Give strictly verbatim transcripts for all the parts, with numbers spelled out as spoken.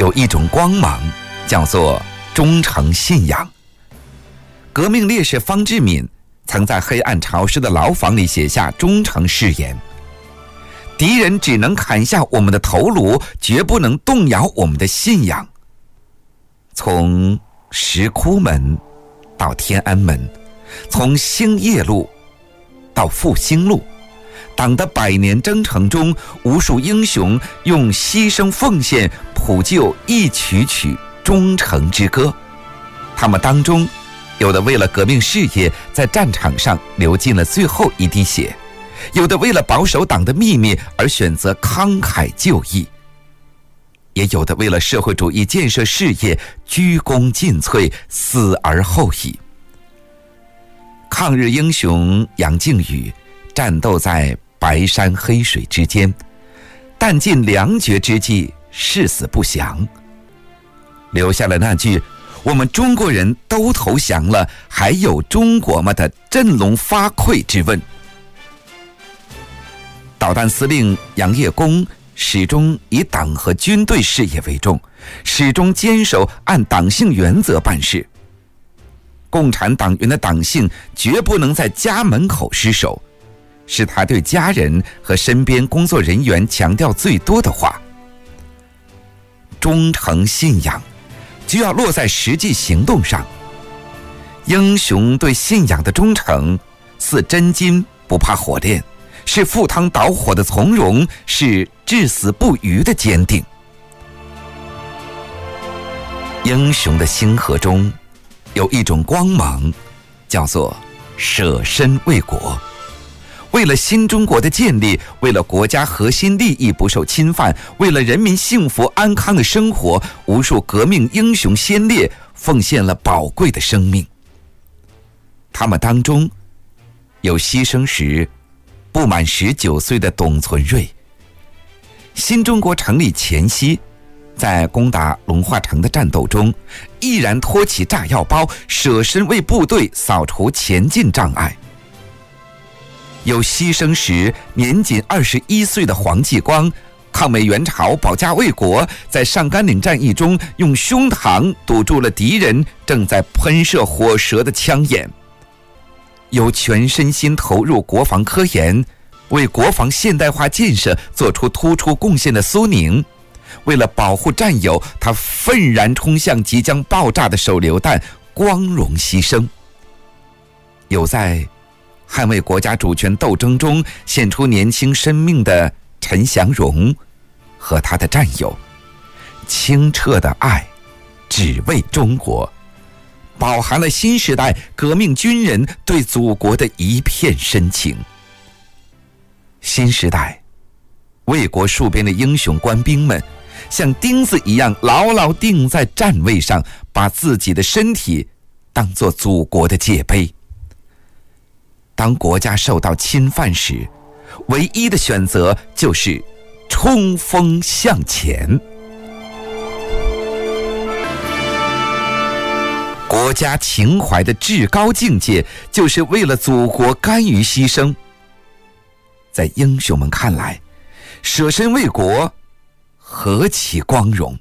有一种光芒，叫做忠诚信仰。革命烈士方志敏曾在黑暗潮湿的牢房里写下忠诚誓言：敌人只能砍下我们的头颅，绝不能动摇我们的信仰。从石窟门到天安门，从兴业路到复兴路，党的百年征程中，无数英雄用牺牲奉献谱就一曲曲忠诚之歌。他们当中，有的为了革命事业在战场上流尽了最后一滴血，有的为了保守党的秘密而选择慷慨就义，也有的为了社会主义建设事业鞠躬尽瘁，死而后已。抗日英雄杨靖宇战斗在白山黑水之间，弹尽粮绝之际，誓死不降，留下了那句我们中国人都投降了，还有中国吗的振聋发聩之问。导弹司令杨业功始终以党和军队事业为重，始终坚守按党性原则办事。共产党员的党性绝不能在家门口失守，是他对家人和身边工作人员强调最多的话。忠诚信仰就要落在实际行动上。英雄对信仰的忠诚，似真金不怕火炼，是赴汤蹈火的从容，是至死不渝的坚定。英雄的星河中有一种光芒，叫做舍身为国。为了新中国的建立，为了国家核心利益不受侵犯，为了人民幸福安康的生活，无数革命英雄先烈奉献了宝贵的生命。他们当中有牺牲时不满十九岁的董存瑞。新中国成立前夕，在攻打龙华城的战斗中，毅然托起炸药包，舍身为部队扫除前进障碍。有牺牲时年仅二十一岁的黄继光，抗美援朝保家卫国，在上甘岭战役中用胸膛堵住了敌人正在喷射火舌的枪眼。有全身心投入国防科研，为国防现代化建设做出突出贡献的苏宁，为了保护战友，他愤然冲向即将爆炸的手榴弹，光荣牺牲。有在捍卫国家主权斗争中献出年轻生命的陈祥荣和他的战友，清澈的爱只为中国，饱含了新时代革命军人对祖国的一片深情。新时代为国戍边的英雄官兵们，像钉子一样牢牢钉在站位上，把自己的身体当作祖国的界碑。当国家受到侵犯时，唯一的选择就是冲锋向前。国家情怀的至高境界，就是为了祖国甘于牺牲。在英雄们看来，舍身为国何其光荣。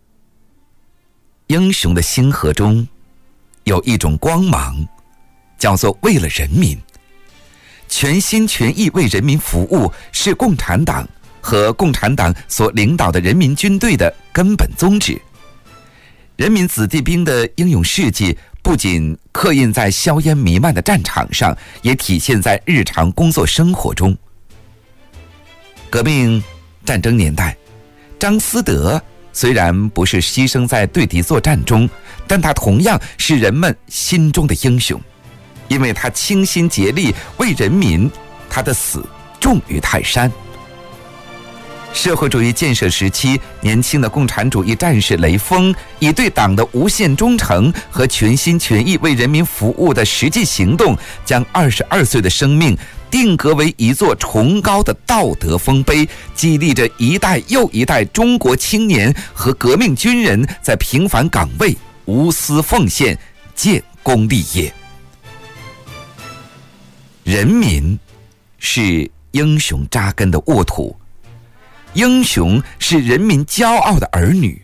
英雄的星河中有一种光芒，叫做为了人民。全心全意为人民服务，是共产党和共产党所领导的人民军队的根本宗旨。人民子弟兵的英勇事迹不仅刻印在硝烟弥漫的战场上，也体现在日常工作生活中。革命战争年代，张思德虽然不是牺牲在对敌作战中，但他同样是人们心中的英雄。因为他倾心竭力为人民，他的死重于泰山。社会主义建设时期，年轻的共产主义战士雷锋，以对党的无限忠诚和全心全意为人民服务的实际行动，将二十二岁的生命定格为一座崇高的道德丰碑，激励着一代又一代中国青年和革命军人在平凡岗位无私奉献，建功立业。人民是英雄扎根的沃土，英雄是人民骄傲的儿女。